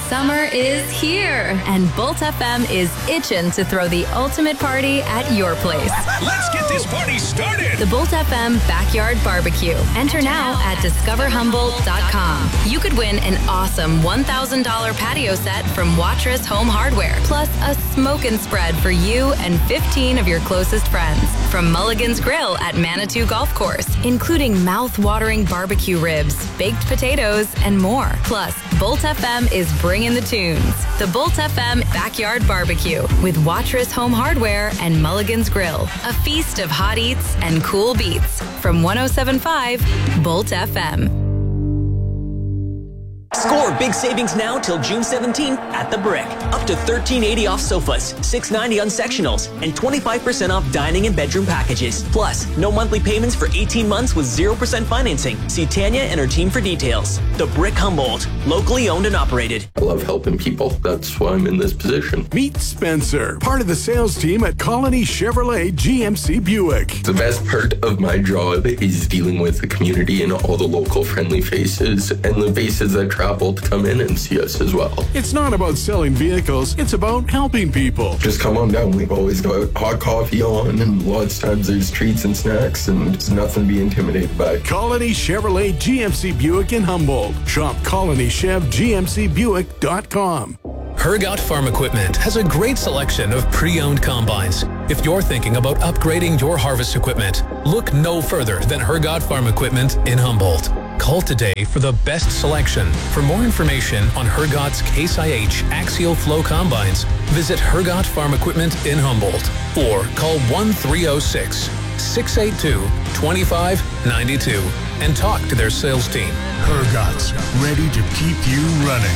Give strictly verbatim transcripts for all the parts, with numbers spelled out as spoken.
Summer is here, and Bolt F M is itching to throw the ultimate party at your place. Let's get this party started! The Bolt F M Backyard Barbecue. Enter now at discover humboldt dot com. You could win an awesome one thousand dollars patio set from Watrous Home Hardware, plus a smokin' spread for you and fifteen of your closest friends. From Mulligan's Grill at Manitou Golf Course, including mouth-watering barbecue ribs, baked potatoes, and more. Plus, Bolt F M is bringing the tunes. The Bolt F M Backyard Barbecue with Watrous Home Hardware and Mulligan's Grill. A feast of hot eats and cool beats from one oh seven point five Bolt F M. Score big savings now till June seventeenth at The Brick. Up to thirteen eighty off sofas, six ninety on sectionals, and twenty-five percent off dining and bedroom packages. Plus, no monthly payments for eighteen months with zero percent financing. See Tanya and her team for details. The Brick Humboldt, locally owned and operated. I love helping people. That's why I'm in this position. Meet Spencer, part of the sales team at Colony Chevrolet G M C Buick. The best part of my job is dealing with the community and all the local friendly faces and the faces that travel to come in and see us as well. It's not about selling vehicles, it's about helping people. Just come on down. We've always got hot coffee on, and lots of times there's treats and snacks, and it's nothing to be intimidated by. Colony Chevrolet G M C Buick in Humboldt. Shop colony chev g m c buick dot com. Hergot Farm Equipment has a great selection of pre-owned combines. If you're thinking about upgrading your harvest equipment, look no further than Hergot Farm Equipment in Humboldt. Call today for the best selection. For more information on Hergot's Case I H Axial Flow Combines, visit Hergot Farm Equipment in Humboldt or call one three oh six, six eight two, two five nine two and talk to their sales team. Hergot's, ready to keep you running.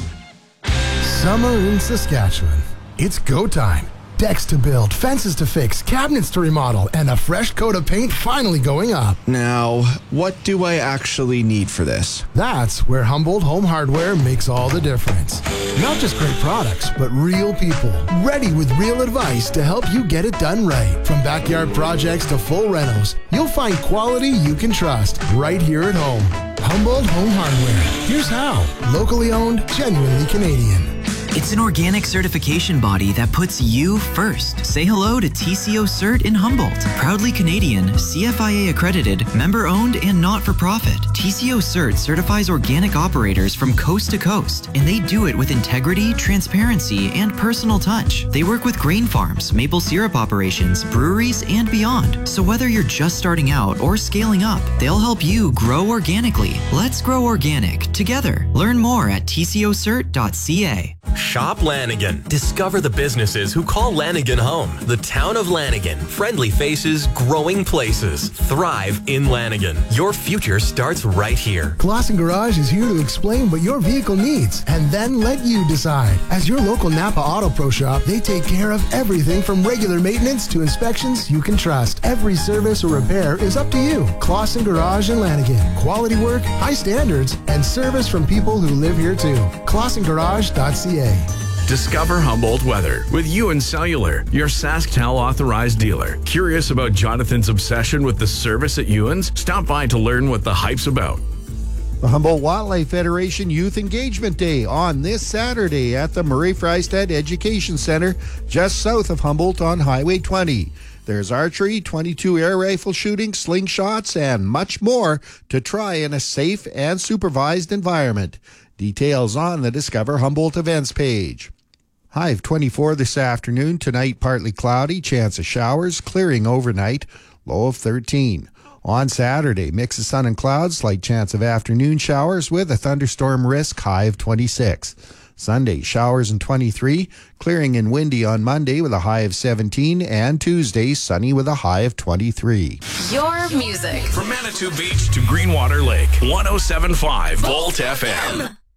Summer in Saskatchewan. It's go time. Decks to build, fences to fix, cabinets to remodel, and a fresh coat of paint finally going up. Now, what do I actually need for this? That's where Humboldt Home Hardware makes all the difference. Not just great products, but real people, ready with real advice to help you get it done right. From backyard projects to full renos, you'll find quality you can trust right here at home. Humboldt Home Hardware. Here's how. Locally owned, genuinely Canadian. It's an organic certification body that puts you first. Say hello to T C O Cert in Humboldt. Proudly Canadian, C F I A accredited, member-owned, and not-for-profit. T C O Cert certifies organic operators from coast to coast, and they do it with integrity, transparency, and personal touch. They work with grain farms, maple syrup operations, breweries, and beyond. So whether you're just starting out or scaling up, they'll help you grow organically. Let's grow organic together. Learn more at t c o cert dot c a. Shop Lanigan. Discover the businesses who call Lanigan home. The town of Lanigan. Friendly faces, growing places. Thrive in Lanigan. Your future starts right here. Clausen Garage is here to explain what your vehicle needs and then let you decide. As your local Napa Auto Pro shop, they take care of everything from regular maintenance to inspections you can trust. Every service or repair is up to you. Clausen Garage in Lanigan. Quality work, high standards, and service from people who live here too. clausen garage dot c a. Discover Humboldt weather with Ewan Cellular, your SaskTel authorized dealer. Curious about Jonathan's obsession with the service at Ewan's? Stop by to learn what the hype's about. The Humboldt Wildlife Federation Youth Engagement Day on this Saturday at the Murray Freistadt Education Center, just south of Humboldt on Highway twenty. There's archery, twenty-two air rifle shooting, slingshots, and much more to try in a safe and supervised environment. Details on the Discover Humboldt events page. High of twenty-four this afternoon. Tonight, partly cloudy, chance of showers, clearing overnight, low of thirteen. On Saturday, mix of sun and clouds, slight chance of afternoon showers with a thunderstorm risk, high of twenty-six. Sunday, showers and twenty-three, clearing and windy on Monday with a high of seventeen, and Tuesday, sunny with a high of twenty-three. Your music. From Manitou Beach to Greenwater Lake, one oh seven point five Volt F M.